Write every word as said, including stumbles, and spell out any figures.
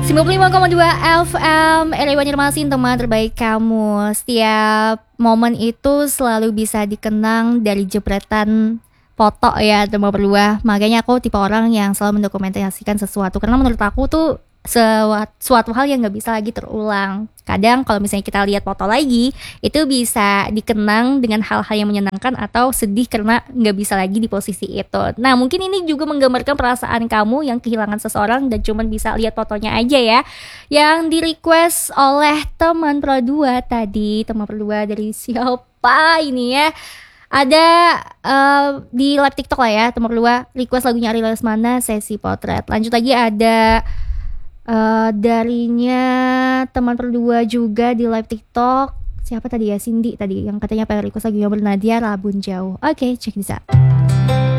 sembilan puluh lima koma dua F M R I Banjarmasin, teman terbaik kamu. Setiap momen itu selalu bisa dikenang dari jepretan foto ya, teman berdua. Makanya aku tipe orang yang selalu mendokumentasikan sesuatu, karena menurut aku tuh sewat- suatu hal yang gak bisa lagi terulang. Kadang kalau misalnya kita lihat foto lagi, itu bisa dikenang dengan hal-hal yang menyenangkan atau sedih karena gak bisa lagi di posisi itu. Nah, mungkin ini juga menggambarkan perasaan kamu yang kehilangan seseorang dan cuman bisa lihat fotonya aja ya. Yang di request oleh teman Pro dua tadi, teman Pro dua dari siapa ini ya? Ada eh, di live TikTok lah ya, teman Pro dua request lagunya Ari Lesmana, Sesi Potret. Lanjut lagi ada Uh, darinya teman berdua juga di live TikTok. Siapa tadi ya? Cindy tadi yang katanya pengen request lagu yang bernadia Rabun Jauh. Oke, okay, cek bisa.